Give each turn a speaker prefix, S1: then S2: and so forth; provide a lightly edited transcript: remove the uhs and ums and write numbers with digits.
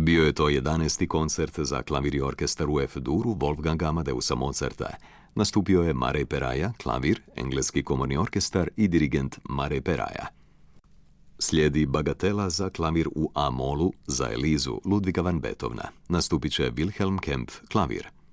S1: Bio je to 11. koncert za klavir i orkestar u F-duru Wolfganga Amadeusa Mozarta. Nastupio je Mare Peraja, klavir, engleski komorni orkestar i dirigent Mare Peraja. Slijedi Bagatela za klavir u A-molu za Elizu Ludviga van Beethovena. Nastupit će Wilhelm Kempf, klavir.